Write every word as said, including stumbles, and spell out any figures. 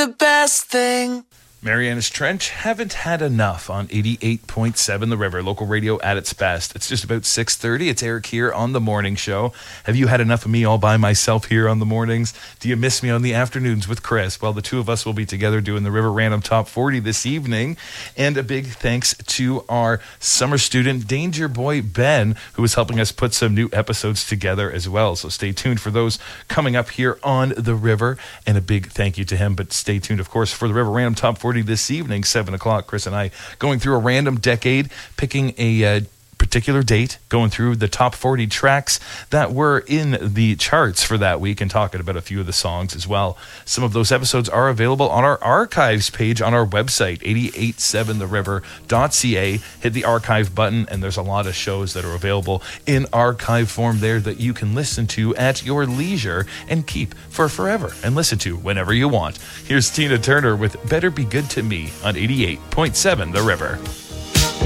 the best thing. Mariana's Trench, haven't had enough on eighty-eight point seven The River, local radio at its best. It's just about six thirty. It's Eric here on The Morning Show. Have you had enough of me all by myself here on the mornings? Do you miss me on the afternoons with Chris? Well, the two of us will be together doing the River Random Top forty this evening. And a big thanks to our summer student, Danger Boy Ben, who is helping us put some new episodes together as well. So stay tuned for those coming up here on The River. And a big thank you to him. But stay tuned, of course, for the River Random Top forty this evening, seven o'clock. Chris and I going through a random decade, picking a uh, particular date, going through the top forty tracks that were in the charts for that week and talking about a few of the songs as well. Some of those episodes are available on our archives page on our website, eighty-eight seven the river dot c a. Hit the archive button and there's a lot of shows that are available in archive form there that you can listen to at your leisure and keep for forever and listen to whenever you want. Here's Tina Turner with Better Be Good to Me on eighty-eight point seven The River.